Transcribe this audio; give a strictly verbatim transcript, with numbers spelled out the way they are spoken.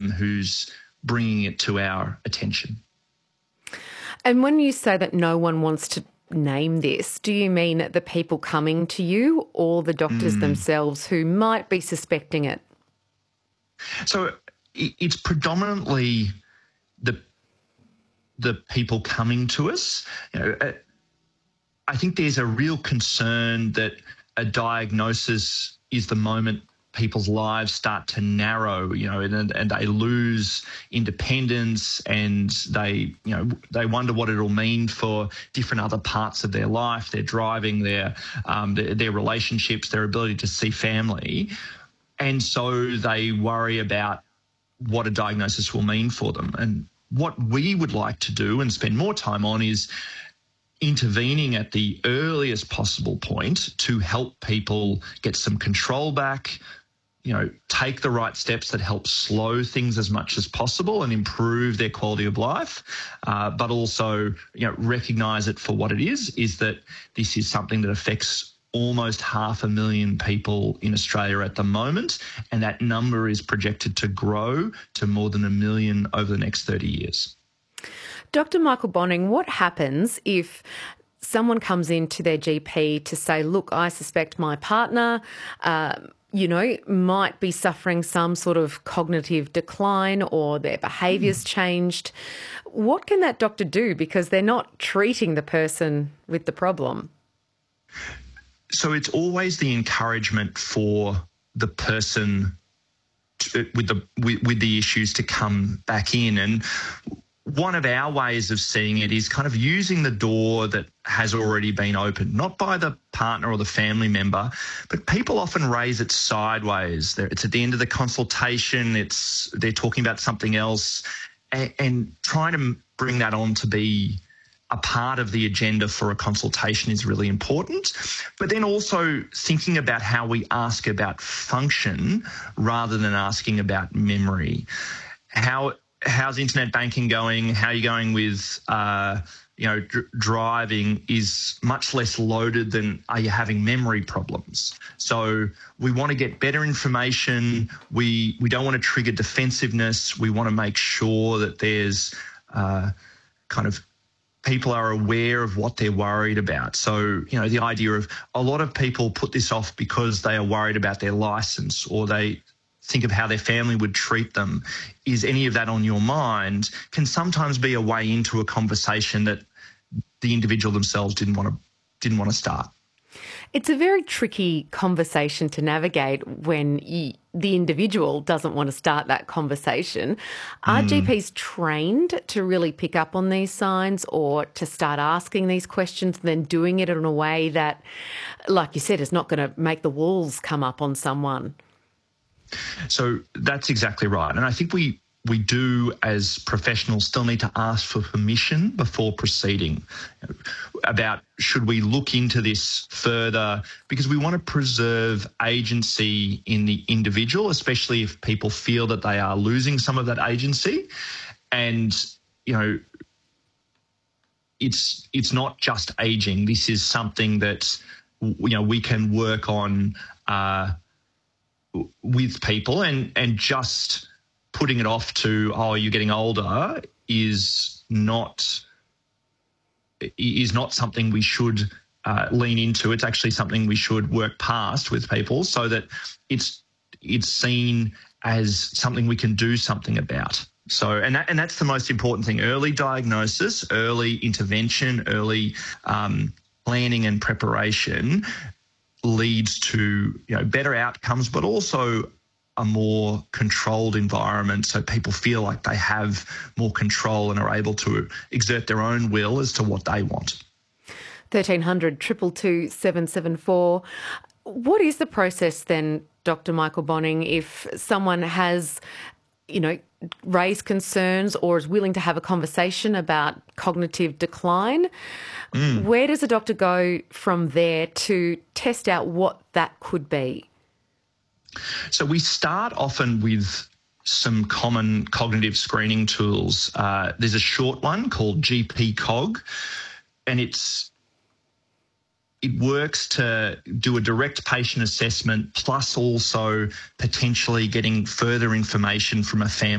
them who's bringing it to our attention. And when you say that no one wants to name this, do you mean the people coming to you or the doctors mm. themselves who might be suspecting it? So it's predominantly the the people coming to us. You know, I think there's a real concern that a diagnosis is the moment people's lives start to narrow, you know, and, and they lose independence, and they, you know, they wonder what it'll mean for different other parts of their life, their driving, their, um, their, their relationships, their ability to see family. And so they worry about what a diagnosis will mean for them. And what we would like to do and spend more time on is intervening at the earliest possible point to help people get some control back, you know, take the right steps that help slow things as much as possible and improve their quality of life, uh, but also, you know, recognise it for what it is, is that this is something that affects almost half a million people in Australia at the moment, and that number is projected to grow to more than a million over the next thirty years. Doctor Michael Bonning, what happens if someone comes into their G P to say, look, I suspect my partner, uh, you know, might be suffering some sort of cognitive decline or their behaviour's mm. changed? What can that doctor do? Because they're not treating the person with the problem. So it's always the encouragement for the person to, with the with, with the issues to come back in. And one of our ways of seeing it is kind of using the door that has already been opened, not by the partner or the family member, but people often raise it sideways. It's at the end of the consultation, it's they're talking about something else, and, and trying to bring that on to be a part of the agenda for a consultation is really important. But then also thinking about how we ask about function rather than asking about memory. How how's internet banking going? How are you going with, uh, you know, dr- driving is much less loaded than are you having memory problems. So we want to get better information. We we don't want to trigger defensiveness. We want to make sure that there's uh, kind of people are aware of what they're worried about. So, you know, the idea of a lot of people put this off because they are worried about their license or they think of how their family would treat them. Is any of that on your mind can sometimes be a way into a conversation that the individual themselves didn't want to didn't want to start. It's a very tricky conversation to navigate when you, the individual doesn't want to start that conversation. Are mm. G Ps trained to really pick up on these signs or to start asking these questions and then doing it in a way that, like you said, is not going to make the walls come up on someone? So that's exactly right. And I think we we do as professionals still need to ask for permission before proceeding about should we look into this further, because we want to preserve agency in the individual, especially if people feel that they are losing some of that agency. And, you know, it's it's not just aging. This is something that, you know, we can work on uh, with people, and and just putting it off to, oh, you're getting older is not is not something we should uh, lean into. It's actually something we should work past with people so that it's it's seen as something we can do something about. So, and that, and that's the most important thing: early diagnosis, early intervention, early um, planning and preparation leads to, you know, better outcomes, but also a more controlled environment, so people feel like they have more control and are able to exert their own will as to what they want. thirteen hundred, two two two, seven seven four. What is the process then, Doctor Michael Bonning, if someone has, you know, raised concerns or is willing to have a conversation about cognitive decline? Mm. Where does a doctor go from there to test out what that could be? So we start often with some common cognitive screening tools. Uh, there's a short one called G P Cog, and it's it works to do a direct patient assessment plus also potentially getting further information from a family